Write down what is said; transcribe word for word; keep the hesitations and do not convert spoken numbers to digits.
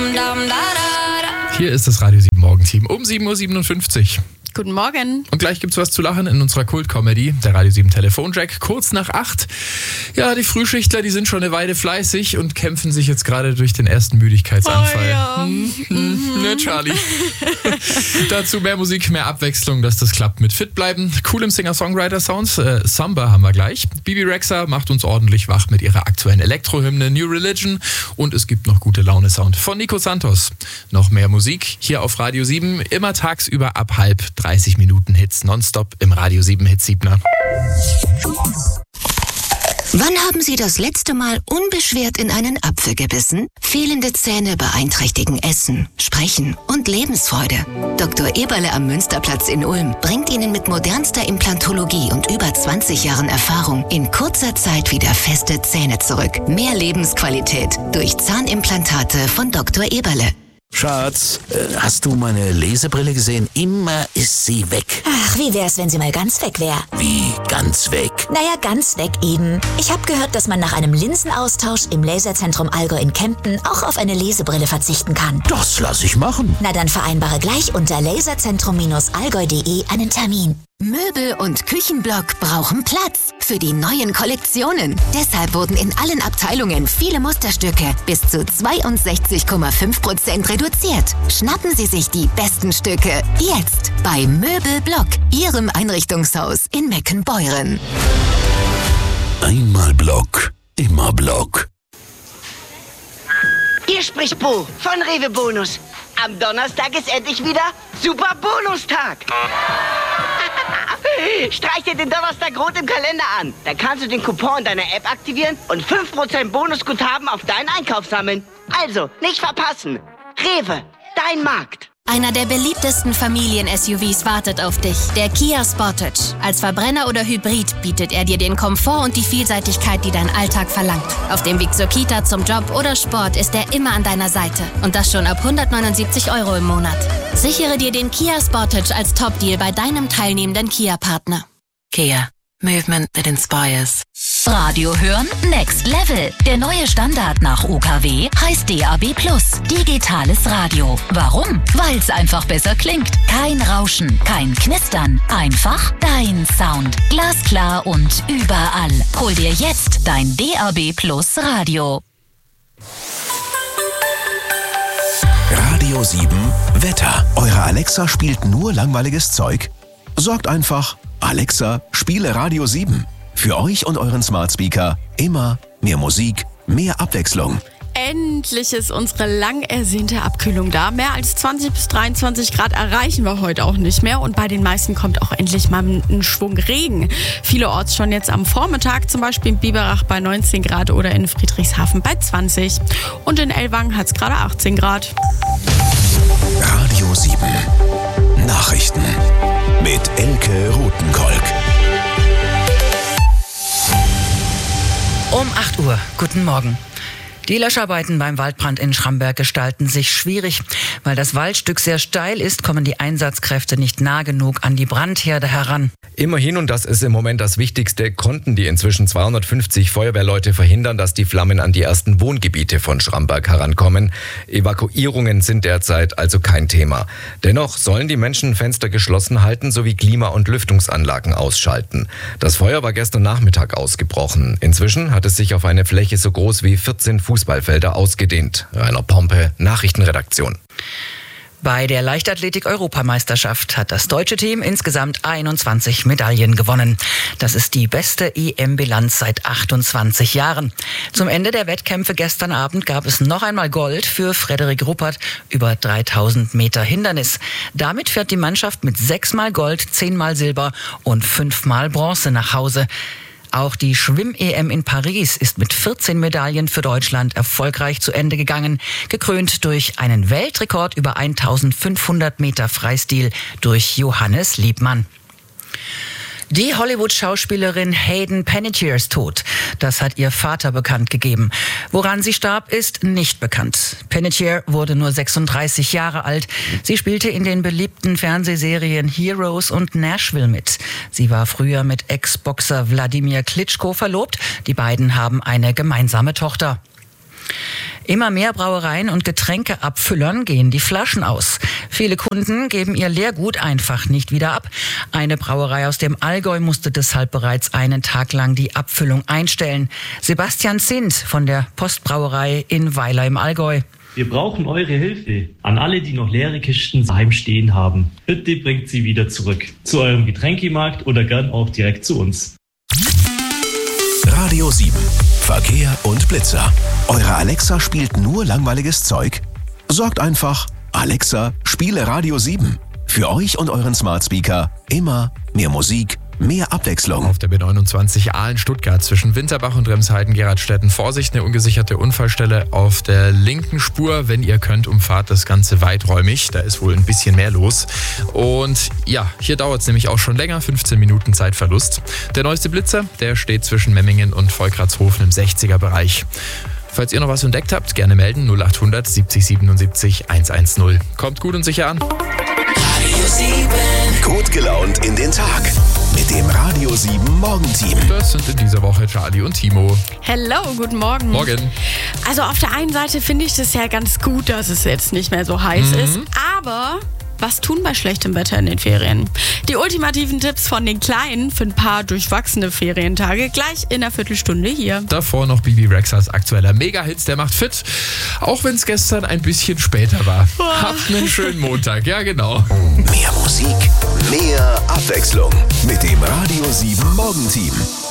Hier ist das Radio sieben Morgenteam um sieben Uhr siebenundfünfzig. Guten Morgen. Und gleich gibt's was zu lachen in unserer Kult-Comedy, der Radio sieben Telefonjack, kurz nach acht. Ja, die Frühschichtler, die sind schon eine Weile fleißig und kämpfen sich jetzt gerade durch den ersten Müdigkeitsanfall. Oh ja. Hm, hm, ne, Charlie? Dazu mehr Musik, mehr Abwechslung, dass das klappt mit Fit bleiben. Coolem Singer-Songwriter-Sounds. Äh, Samba haben wir gleich. Bibi Rexha macht uns ordentlich wach mit ihrer aktuellen Elektrohymne New Religion. Und es gibt noch gute Laune-Sound von Nico Santos. Noch mehr Musik hier auf Radio sieben, immer tagsüber ab halb. dreißig Minuten Hits nonstop im Radio sieben Hit-Siebner. Wann haben Sie das letzte Mal unbeschwert in einen Apfel gebissen? Fehlende Zähne beeinträchtigen Essen, Sprechen und Lebensfreude. Doktor Eberle am Münsterplatz in Ulm bringt Ihnen mit modernster Implantologie und über zwanzig Jahren Erfahrung in kurzer Zeit wieder feste Zähne zurück. Mehr Lebensqualität durch Zahnimplantate von Doktor Eberle. Schatz, äh, hast du meine Lesebrille gesehen? Immer ist sie weg. Ach, wie wär's, wenn sie mal ganz weg wäre? Wie ganz weg? Naja, ganz weg eben. Ich habe gehört, dass man nach einem Linsenaustausch im Laserzentrum Allgäu in Kempten auch auf eine Lesebrille verzichten kann. Das lass ich machen. Na dann vereinbare gleich unter laserzentrum allgäu punkt de einen Termin. Möbel- und Küchenblock brauchen Platz für die neuen Kollektionen. Deshalb wurden in allen Abteilungen viele Musterstücke bis zu zweiundsechzig Komma fünf Prozent reduziert. Schnappen Sie sich die besten Stücke jetzt bei Möbelblock, Ihrem Einrichtungshaus in Meckenbeuren. Einmal Block, immer Block. Hier spricht Bo von Rewe Bonus. Am Donnerstag ist endlich wieder Super Bonustag. Streich dir den Donnerstag rot im Kalender an. Dann kannst du den Coupon in deiner App aktivieren und fünf Prozent Bonusguthaben auf deinen Einkauf sammeln. Also, nicht verpassen. Rewe, dein Markt. Einer der beliebtesten Familien-S U Vs wartet auf dich, der Kia Sportage. Als Verbrenner oder Hybrid bietet er dir den Komfort und die Vielseitigkeit, die dein Alltag verlangt. Auf dem Weg zur Kita, zum Job oder Sport ist er immer an deiner Seite. Und das schon ab hundertneunundsiebzig Euro im Monat. Sichere dir den Kia Sportage als Top-Deal bei deinem teilnehmenden Kia-Partner. Kia. Movement that inspires. Radio hören Next Level. Der neue Standard nach U K W heißt D A B plus. Digitales Radio. Warum? Weil es einfach besser klingt. Kein Rauschen, kein Knistern. Einfach dein Sound. Glasklar und überall. Hol dir jetzt dein D A B plus Radio. Radio sieben Wetter. Eure Alexa spielt nur langweiliges Zeug? Sorgt einfach, Alexa, spiele Radio sieben. Für euch und euren Smart Speaker immer mehr Musik, mehr Abwechslung. Endlich ist unsere lang ersehnte Abkühlung da. Mehr als zwanzig bis dreiundzwanzig Grad erreichen wir heute auch nicht mehr. Und bei den meisten kommt auch endlich mal ein Schwung Regen. Vielerorts schon jetzt am Vormittag, zum Beispiel in Biberach bei neunzehn Grad oder in Friedrichshafen bei zwanzig. Und in Ellwangen hat es gerade achtzehn Grad. Radio sieben Nachrichten mit Elke Rothenkolk. Um acht Uhr. Guten Morgen. Die Löscharbeiten beim Waldbrand in Schramberg gestalten sich schwierig. Weil das Waldstück sehr steil ist, kommen die Einsatzkräfte nicht nah genug an die Brandherde heran. Immerhin, und das ist im Moment das Wichtigste, konnten die inzwischen zweihundertfünfzig Feuerwehrleute verhindern, dass die Flammen an die ersten Wohngebiete von Schramberg herankommen. Evakuierungen sind derzeit also kein Thema. Dennoch sollen die Menschen Fenster geschlossen halten sowie Klima- und Lüftungsanlagen ausschalten. Das Feuer war gestern Nachmittag ausgebrochen. Inzwischen hat es sich auf eine Fläche so groß wie vierzehn Fußballfelder ausgedehnt. Rainer Pompe, Nachrichtenredaktion. Bei der Leichtathletik-Europameisterschaft hat das deutsche Team insgesamt einundzwanzig Medaillen gewonnen. Das ist die beste E M-Bilanz seit achtundzwanzig Jahren. Zum Ende der Wettkämpfe gestern Abend gab es noch einmal Gold für Frederik Ruppert über dreitausend Meter Hindernis. Damit fährt die Mannschaft mit sechsmal Gold, zehnmal Silber und fünfmal Bronze nach Hause. Auch die Schwimm-E M in Paris ist mit vierzehn Medaillen für Deutschland erfolgreich zu Ende gegangen, gekrönt durch einen Weltrekord über eintausendfünfhundert Meter Freistil durch Johannes Liebmann. Die Hollywood-Schauspielerin Hayden Panettiere ist tot. Das hat ihr Vater bekannt gegeben. Woran sie starb, ist nicht bekannt. Panettiere wurde nur sechsunddreißig Jahre alt. Sie spielte in den beliebten Fernsehserien Heroes und Nashville mit. Sie war früher mit Ex-Boxer Wladimir Klitschko verlobt. Die beiden haben eine gemeinsame Tochter. Immer mehr Brauereien und Getränkeabfüllern gehen die Flaschen aus. Viele Kunden geben ihr Leergut einfach nicht wieder ab. Eine Brauerei aus dem Allgäu musste deshalb bereits einen Tag lang die Abfüllung einstellen. Sebastian Zint von der Postbrauerei in Weiler im Allgäu. Wir brauchen eure Hilfe. An alle, die noch leere Kisten daheim stehen haben. Bitte bringt sie wieder zurück. Zu eurem Getränkemarkt oder gern auch direkt zu uns. Radio sieben. Verkehr und Blitzer. Eure Alexa spielt nur langweiliges Zeug? Sorgt einfach, Alexa, spiele Radio sieben. Für euch und euren Smart Speaker immer mehr Musik, mehr Abwechslung. Auf der B neunundzwanzig Aalen-Stuttgart zwischen Winterbach und Remsheiden-Geradstetten. Vorsicht, eine ungesicherte Unfallstelle auf der linken Spur. Wenn ihr könnt, umfahrt das Ganze weiträumig. Da ist wohl ein bisschen mehr los. Und ja, hier dauert es nämlich auch schon länger. fünfzehn Minuten Zeitverlust. Der neueste Blitzer, der steht zwischen Memmingen und Volkratshofen im sechziger-Bereich. Falls ihr noch was entdeckt habt, gerne melden. null achthundert siebzig siebenundsiebzig hundertzehn. Kommt gut und sicher an. Radio sieben. Gut gelaunt in den Tag. Mit dem Radio sieben Morgenteam. Das sind in dieser Woche Charlie und Timo. Hello, guten Morgen. Morgen. Also auf der einen Seite finde ich das ja ganz gut, dass es jetzt nicht mehr so heiß Mhm. ist. Aber was tun bei schlechtem Wetter in den Ferien? Die ultimativen Tipps von den Kleinen für ein paar durchwachsene Ferientage gleich in einer Viertelstunde hier. Davor noch Bibi Rexhas aktueller Mega-Hits, der macht fit. Auch wenn es gestern ein bisschen später war. Boah. Habt einen schönen Montag, ja genau. Mehr Musik, mehr Abwechslung. Mit dem Radio sieben Morgenteam.